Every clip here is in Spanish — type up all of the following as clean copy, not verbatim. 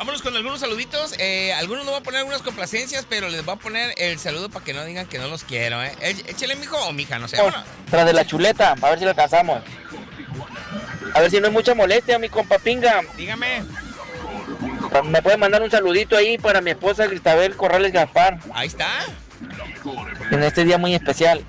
Vámonos con algunos saluditos. Algunos no voy a poner algunas complacencias, pero les voy a poner el saludo para que no digan que no los quiero, ¿eh? Échale, mijo, o mija, no sé. Tras de la chuleta, a ver si lo alcanzamos. A ver si no es mucha molestia, mi compa Pinga. Dígame. Me puede mandar un saludito ahí para mi esposa Cristabel Corrales Gaspar. Ahí está. En este día muy especial.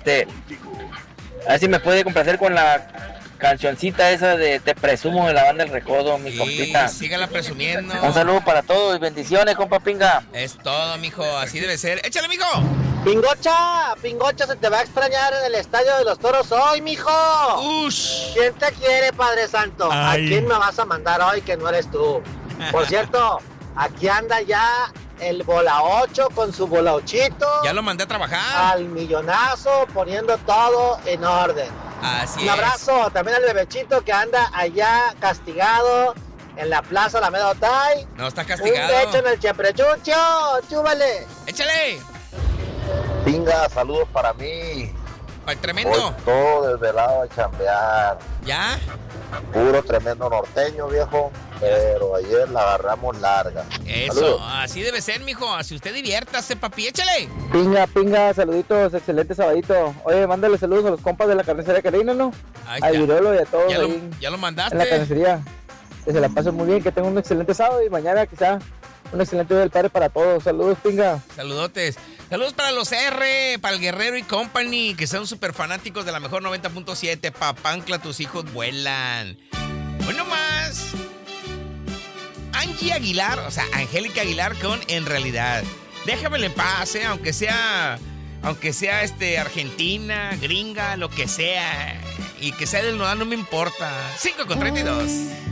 A ver si me puede complacer con la cancioncita esa de Te Presumo de la banda El Recodo, mi compita. Sígala presumiendo. Un saludo para todos y bendiciones, compa Pinga. Es todo, mijo, así debe ser. ¡Échale, mijo! Pingocha, se te va a extrañar en el Estadio de los Toros hoy, mijo. ¡Ush! ¿Quién te quiere, Padre Santo? Ay. ¿A quién me vas a mandar hoy que no eres tú? Por cierto, aquí anda ya el bola 8 con su bola 8. Ya lo mandé a trabajar. Al millonazo, poniendo todo en orden. Así Un abrazo también al bebechito que anda allá castigado en la plaza Alameda Otay. No está castigado. Un becho en el Cheprechucho, chúbale. ¡Échale! Pinga, saludos para mí. ¡Al tremendo! Hoy todo desvelado a chambear. ¿Ya? Puro tremendo norteño, viejo. Pero ayer la agarramos larga. Eso, Saludos. así debe ser, mijo. Así usted diviértase, papi. ¡Échale! Pinga, saluditos, excelente sabadito. Oye, mándale saludos a los compas de la carnicería Carina, ¿no? Ahí A está. Virolo y a todos ahí Ya lo mandaste. en la carnicería. Que se la pasen muy bien, que tengan un excelente sábado y mañana quizá un excelente día del padre para todos. Saludos, Pinga. Saludotes. Saludos para los R, para el Guerrero y Company, que son súper fanáticos de la mejor 90.7. Papancla, tus hijos vuelan. Bueno más. Angie Aguilar, o sea, Angélica Aguilar con En Realidad. Déjamela en paz, aunque sea argentina, gringa, lo que sea. Y que sea del Nodal, no me importa. 5:32.